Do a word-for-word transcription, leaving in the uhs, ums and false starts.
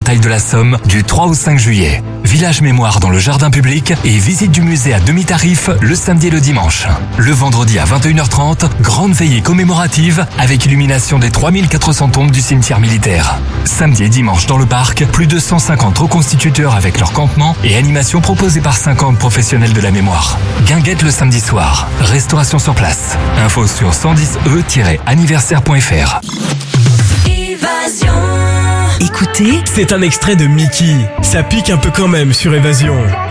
bataille de la Somme du trois au cinq juillet. Village mémoire dans le jardin public et visite du musée à demi-tarif le samedi et le dimanche. Le vendredi à vingt et une heures trente, grande veillée commémorative avec illumination des trois mille quatre cents tombes du cimetière militaire. Samedi et dimanche dans le parc, plus de cent cinquante reconstituteurs avec leur campement et animations proposées par cinquante professionnels de la mémoire. Guinguette le samedi soir. Restauration sur place. Info sur cent dix e tiret anniversaire point f r. Évasion. Écoutez, C'est un extrait de Mickey. Ça pique un peu quand même sur Évasion.